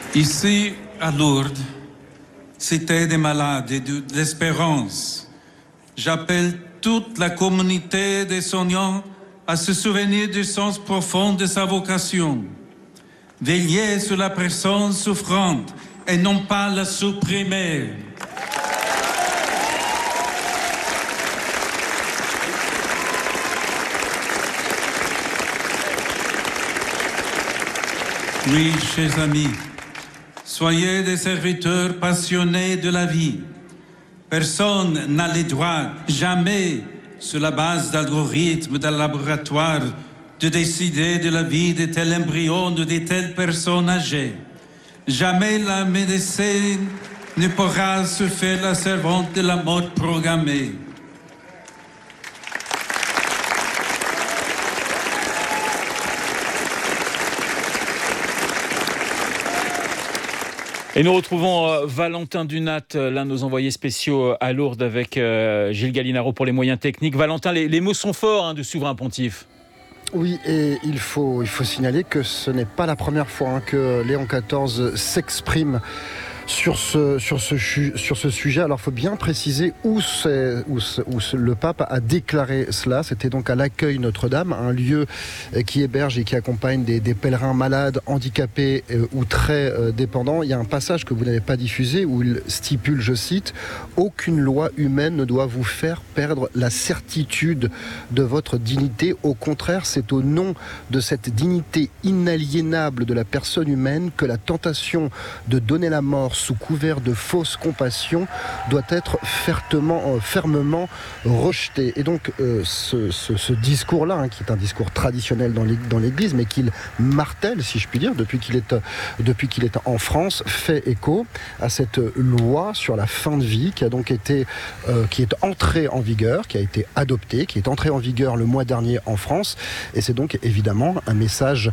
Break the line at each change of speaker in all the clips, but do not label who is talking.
Ici, à Lourdes, cité des malades et de l'espérance, j'appelle toute la communauté des soignants à se souvenir du sens profond de sa vocation. Veiller sur la personne souffrante et non pas la supprimer. Oui, chers amis, soyez des serviteurs passionnés de la vie. Personne n'a le droit, jamais, sur la base d'algorithmes de laboratoire, de décider de la vie de tel embryon ou de telle personne âgée. Jamais la médecine ne pourra se faire la servante de la mort programmée.
Et nous retrouvons Valentin Dunat, l'un de nos envoyés spéciaux à Lourdes avec Gilles Gallinaro pour les moyens techniques. Valentin, les mots sont forts du souverain pontife.
Oui, et il faut signaler que ce n'est pas la première fois que Léon XIV s'exprime sur ce sujet. Alors, il faut bien préciser où le pape a déclaré cela. C'était donc à l'accueil Notre-Dame, un lieu qui héberge et qui accompagne des pèlerins malades, handicapés ou très dépendants. Il y a un passage que vous n'avez pas diffusé où il stipule, je cite, « Aucune loi humaine ne doit vous faire perdre la certitude de votre dignité. Au contraire, c'est au nom de cette dignité inaliénable de la personne humaine que la tentation de donner la mort sous couvert de fausse compassion doit être fermement rejeté. » Et donc ce discours-là, qui est un discours traditionnel dans l'Église, mais qu'il martèle, si je puis dire, depuis qu'il est en France, fait écho à cette loi sur la fin de vie qui est entrée en vigueur, qui a été adoptée, qui est entrée en vigueur le mois dernier en France. Et c'est donc évidemment un message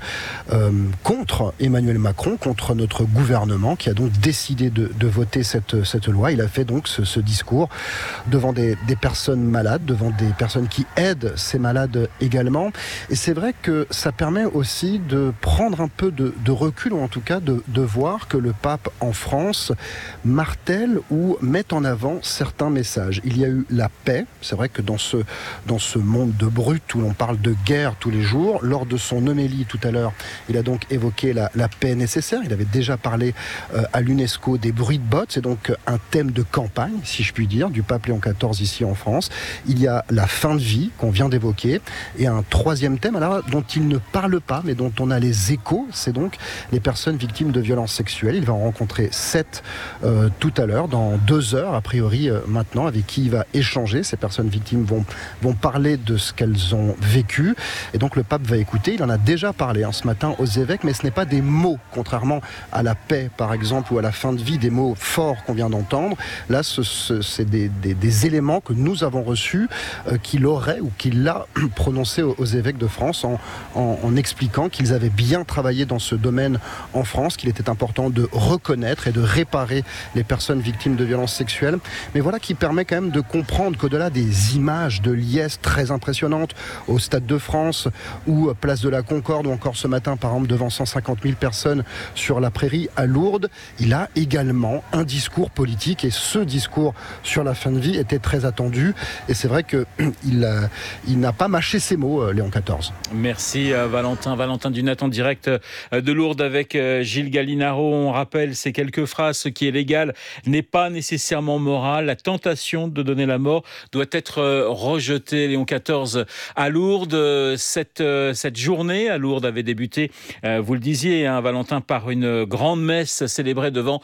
contre Emmanuel Macron, contre notre gouvernement, qui a donc décidé de voter cette loi. Il a fait donc ce discours devant des personnes malades, devant des personnes qui aident ces malades également. Et c'est vrai que ça permet aussi de prendre un peu de recul, ou en tout cas de voir que le pape en France martèle ou met en avant certains messages. Il y a eu la paix. C'est vrai que dans ce monde de brut où l'on parle de guerre tous les jours, lors de son homélie tout à l'heure, il a donc évoqué la paix nécessaire. Il avait déjà parlé à l'UNESCO des bruits de bottes. C'est donc un thème de campagne, si je puis dire, du pape Léon XIV ici en France. Il y a la fin de vie qu'on vient d'évoquer et un troisième thème dont il ne parle pas mais dont on a les échos, c'est donc les personnes victimes de violences sexuelles. Il va en rencontrer 7 tout à l'heure, dans 2 heures a priori maintenant, avec qui il va échanger. Ces personnes victimes vont parler de ce qu'elles ont vécu et donc le pape va écouter. Il en a déjà parlé ce matin aux évêques, mais ce n'est pas des mots, contrairement à la paix par exemple ou à la fin de vie, des mots forts qu'on vient d'entendre. Là, c'est des éléments que nous avons reçus qu'il aurait ou qu'il a prononcé aux évêques de France en expliquant qu'ils avaient bien travaillé dans ce domaine en France, qu'il était important de reconnaître et de réparer les personnes victimes de violences sexuelles. Mais voilà qui permet quand même de comprendre qu'au-delà des images de liesse très impressionnantes au Stade de France ou Place de la Concorde ou encore ce matin par exemple devant 150 000 personnes sur la prairie à Lourdes, il a également un discours politique et ce discours sur la fin de vie était très attendu et c'est vrai qu'il n'a pas mâché ses mots, Léon XIV.
Merci Valentin Dunat en direct de Lourdes avec Gilles Gallinaro. On rappelle ces quelques phrases: ce qui est légal n'est pas nécessairement moral, la tentation de donner la mort doit être rejetée. Léon XIV à Lourdes, cette journée à Lourdes avait débuté, vous le disiez Valentin, par une grande messe célébrée devant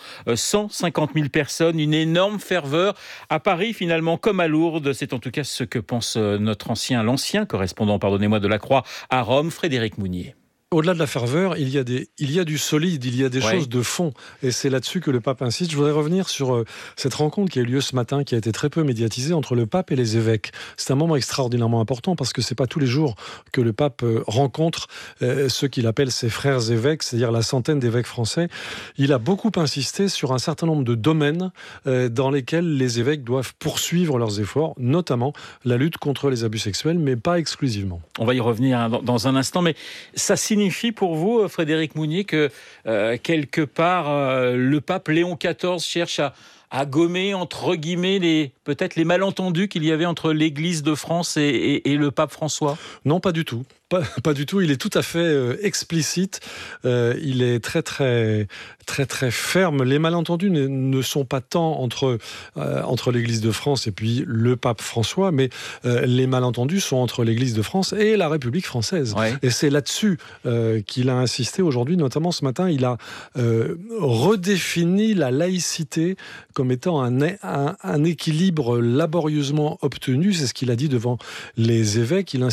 150 000 personnes, une énorme ferveur. À Paris, finalement, comme à Lourdes, c'est en tout cas ce que pense l'ancien correspondant, de la Croix à Rome, Frédéric Mounier.
Au-delà de la ferveur, il y a du solide, il y a des choses de fond. Et c'est là-dessus que le pape insiste. Je voudrais revenir sur cette rencontre qui a eu lieu ce matin, qui a été très peu médiatisée, entre le pape et les évêques. C'est un moment extraordinairement important parce que c'est pas tous les jours que le pape rencontre ceux qu'il appelle ses frères évêques, c'est-à-dire la centaine d'évêques français. Il a beaucoup insisté sur un certain nombre de domaines dans lesquels les évêques doivent poursuivre leurs efforts, notamment la lutte contre les abus sexuels, mais pas exclusivement.
On va y revenir dans un instant, mais ça signifie signifie pour vous, Frédéric Mounier, que quelque part le pape Léon XIV cherche à gommer, entre guillemets, peut-être les malentendus qu'il y avait entre l'Église de France et le pape François?
Non, pas du tout. Pas du tout. Il est tout à fait explicite. Il est très, très, très, très ferme. Les malentendus ne sont pas tant entre l'Église de France et puis le pape François, mais les malentendus sont entre l'Église de France et la République française. Ouais. Et c'est là-dessus qu'il a insisté aujourd'hui, notamment ce matin. Il a redéfini la laïcité comme étant un équilibre laborieusement obtenu. C'est ce qu'il a dit devant les évêques. Il